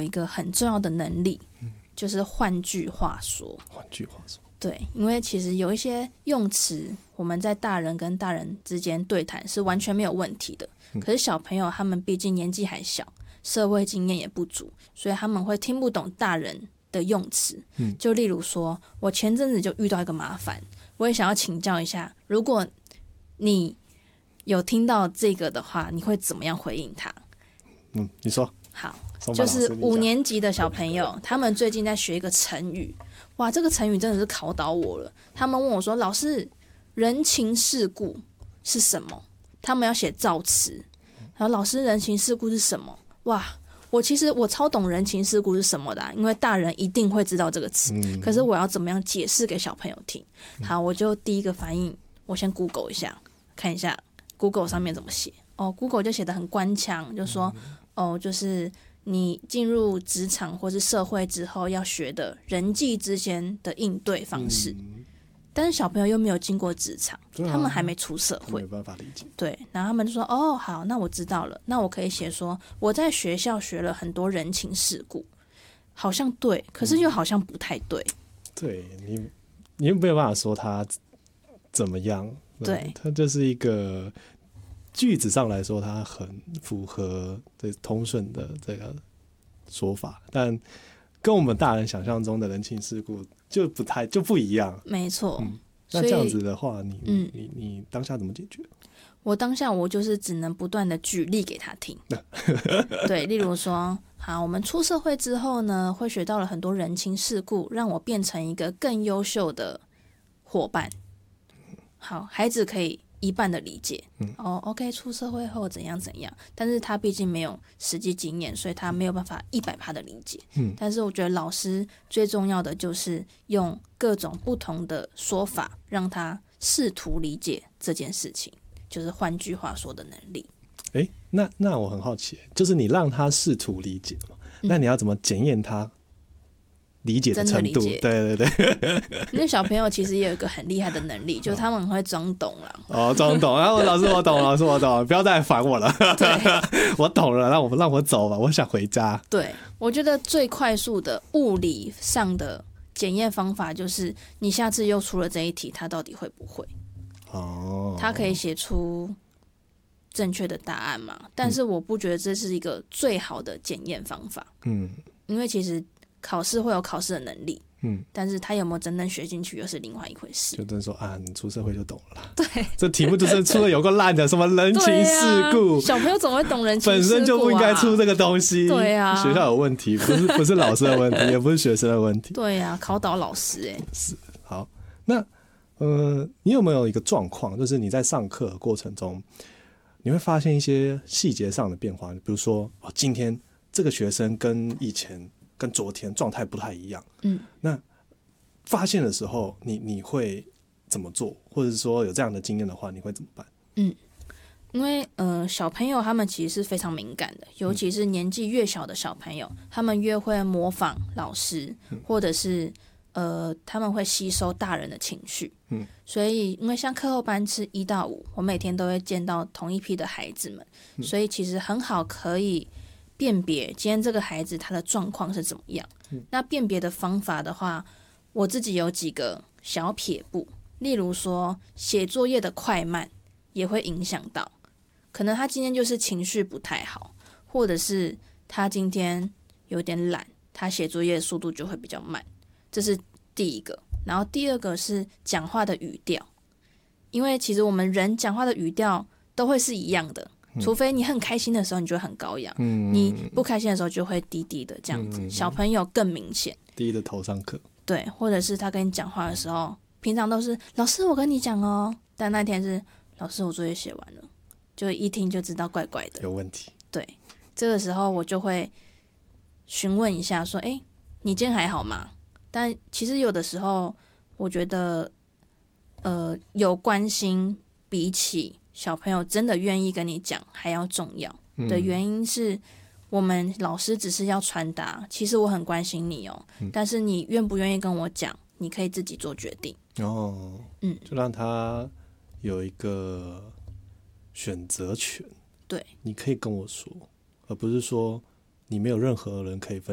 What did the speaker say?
一个很重要的能力，就是换句话说。对，因为其实有一些用词，我们在大人跟大人之间对谈是完全没有问题的。可是小朋友他们毕竟年纪还小，社会经验也不足，所以他们会听不懂大人的用词。就例如说，我前阵子就遇到一个麻烦，我也想要请教一下，如果你有听到这个的话，你会怎么样回应他？ 你说。 好，就是5年级的小朋友，他们最近在学一个成语。哇，这个成语真的是考倒我了。他们问我说：“老师，人情世故是什么？”他们要写造词。然后老师，人情世故是什么？哇，其实我超懂人情世故是什么的因为大人一定会知道这个词。可是我要怎么样解释给小朋友听？好，我就第一个反应，我先 Google 一下，看一下 Google 上面怎么写。Google 就写得很官腔，就说就是你进入职场或是社会之后要学的人际之间的应对方式。但是小朋友又没有经过职场，他们还没出社会， 没办法理解。 对，然后他们就说好，那我知道了，那我可以写说我在学校学了很多人情世故，好像对，可是又好像不太对。 对，你又没有办法说他怎么样。 对， 他就是一个句子上来说，它很符合这通顺的这个说法，但跟我们大人想象中的人情世故就不一样。 没错。 那这样子的话，你当下怎么解决？ 我当下我就是只能不断的举例给他听。对，例如说，好，我们出社会之后呢，会学到了很多人情世故，让我变成一个更优秀的伙伴。好，孩子可以一半的理解。OK， 出社会后怎样怎样，但是他毕竟没有实际经验，所以他没有办法100%的理解。但是我觉得老师最重要的就是用各种不同的说法，让他试图理解这件事情，就是换句话说的能力。 那我很好奇，就是你让他试图理解嘛，那你要怎么检验他理解的程度？对。 因为小朋友其实也有一个很厉害的能力，就是他们很会装懂啦。 装懂啊！老师我懂，老师我懂，不要再烦我了。对，我懂了，让我走吧，我想回家。 对，我觉得最快速的物理上的检验方法就是你下次又出了这一题，他到底会不会？他可以写出正确的答案嘛？但是我不觉得这是一个最好的检验方法。因为其实考试会有考试的能力，但是他有没有真正学进去又是另外一回事。 就真说你出社会就懂了啦。 对， 这题目就是出了有够烂的，什么人情世故， 小朋友怎么会懂人情世故本身就不应该出这个东西。 对啊， 学校有问题，不是老师的问题，也不是学生的问题。 对啊，考倒老师是。好，那你有没有一个状况，就是你在上课的过程中，你会发现一些细节上的变化，比如说今天这个学生跟以前跟昨天状态不太一样。那发现的时候你会怎么做，或者是说有这样的经验的话你会怎么办？ 因为小朋友他们其实是非常敏感的，尤其是年纪越小的小朋友，他们越会模仿老师，或者是他们会吸收大人的情绪。所以因为像课后班是1到5，我每天都会见到同一批的孩子们，所以其实很好可以辨别今天这个孩子他的状况是怎么样。那辨别的方法的话，我自己有几个小撇步，例如说写作业的快慢也会影响到，可能他今天就是情绪不太好，或者是他今天有点懒，他写作业的速度就会比较慢，这是第一个。然后第二个是讲话的语调，因为其实我们人讲话的语调都会是一样的，除非你很开心的时候你就会很高扬，你不开心的时候就会低低的这样子。小朋友更明显， 低的头上课。对， 或者是他跟你讲话的时候，平常都是老师我跟你讲但那天是老师我作业写完了，就一听就知道怪怪的， 有问题。对， 这个时候我就会询问一下说你今天还好吗？但其实有的时候我觉得有关心比起小朋友真的愿意跟你讲还要重要的原因是，我们老师只是要传达其实我很关心你但是你愿不愿意跟我讲，你可以自己做决定。就让他有一个选择权。对，你可以跟我说，而不是说你没有任何人可以分